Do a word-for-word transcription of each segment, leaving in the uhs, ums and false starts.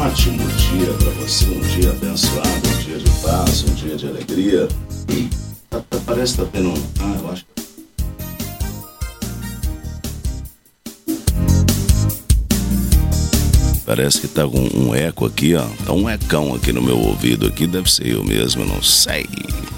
ótimo dia para você, um dia abençoado, um dia de paz, um dia de alegria. Tá, tá, parece que tá tendo um... Ah, eu acho que... Parece que tá com um eco aqui, ó. Tá um ecão aqui no meu ouvido aqui, deve ser eu mesmo, eu não sei.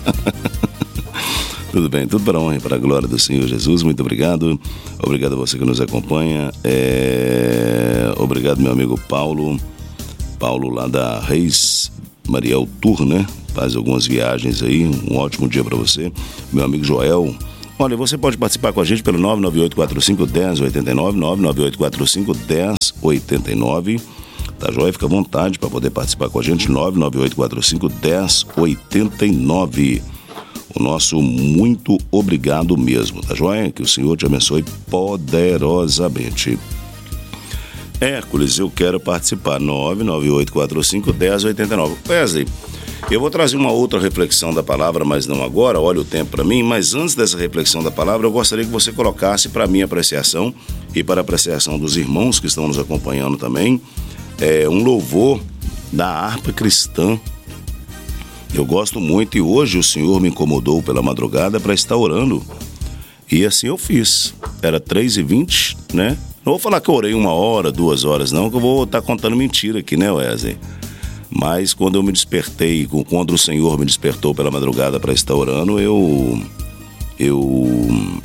Tudo bem, tudo para a honra e para a glória do Senhor Jesus. Muito obrigado. Obrigado a você que nos acompanha. É... Obrigado, meu amigo Paulo. Paulo lá da Reis Mariel Tour, né? Faz algumas viagens aí. Um ótimo dia para você. Meu amigo Joel. Olha, você pode participar com a gente pelo nove nove oito quatro cinco, um zero oito nove, nove nove oito quatro cinco, um zero oito nove. Tá joia? Fica à vontade para poder participar com a gente. nove nove oito quatro cinco, um zero oito nove. O nosso muito obrigado mesmo, tá joia? Que o Senhor te abençoe poderosamente. Hércules, eu quero participar. nove nove oito quatro cinco, um zero oito nove. Wesley, eu vou trazer uma outra reflexão da palavra, mas não agora, olha o tempo para mim. Mas antes dessa reflexão da palavra, eu gostaria que você colocasse para minha apreciação e para a apreciação dos irmãos que estão nos acompanhando também, é, um louvor da harpa cristã. Eu gosto muito e hoje o Senhor me incomodou pela madrugada para estar orando. E assim eu fiz. Era três e vinte, né? Não vou falar que eu orei uma hora, duas horas não, que eu vou estar contando mentira aqui, né, Wesley? Mas quando eu me despertei, quando o Senhor me despertou pela madrugada para estar orando, eu... Eu...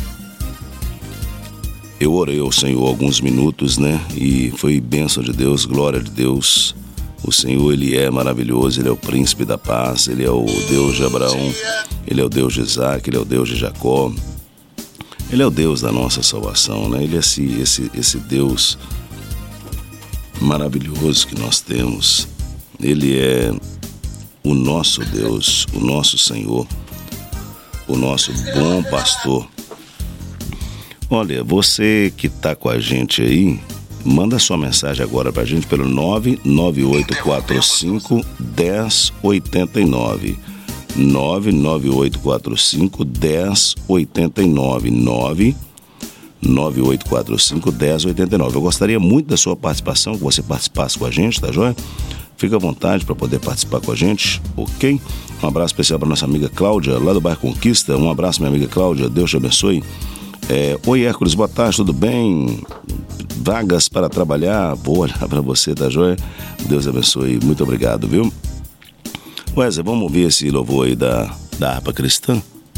Eu orei ao Senhor alguns minutos, né? E foi bênção de Deus, glória de Deus. O Senhor, Ele é maravilhoso, Ele é o príncipe da paz, Ele é o Deus de Abraão, Ele é o Deus de Isaac, Ele é o Deus de Jacó. Ele é o Deus da nossa salvação, né? Ele é esse, esse, esse Deus maravilhoso que nós temos. Ele é o nosso Deus, o nosso Senhor, o nosso bom pastor. Olha, você que está com a gente aí, manda sua mensagem agora pra gente pelo nove nove oito quatro cinco, um zero oito nove. nove nove oito quatro cinco, um zero oito nove. nove nove oito quatro cinco, um zero oito nove. Eu gostaria muito da sua participação, que você participasse com a gente, tá joia? Fica à vontade para poder participar com a gente, ok? Um abraço especial para nossa amiga Cláudia, lá do bairro Conquista. Um abraço, minha amiga Cláudia, Deus te abençoe. É, Oi, Hércules, boa tarde, tudo bem? Vagas para trabalhar, vou olhar para você, tá joia? Deus abençoe, muito obrigado, viu? Wesley, vamos ouvir esse louvor aí da, da harpa cristã?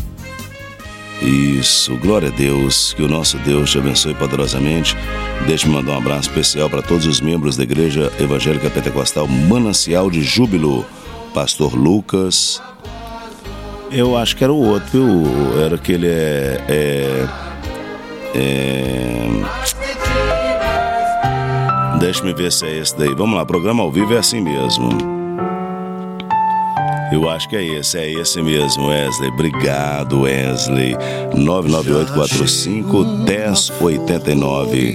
Isso, glória a Deus, que o nosso Deus te abençoe poderosamente. Deixa-me mandar um abraço especial para todos os membros da Igreja Evangélica Pentecostal Manancial de Júbilo, Pastor Lucas. Eu acho que era o outro, viu? Era aquele é... é, é... Deixa-me ver se é esse daí. Vamos lá, programa ao vivo é assim mesmo. Eu acho que é esse, é esse mesmo, Wesley. Obrigado, Wesley. nove nove oito quatro cinco, um zero oito nove.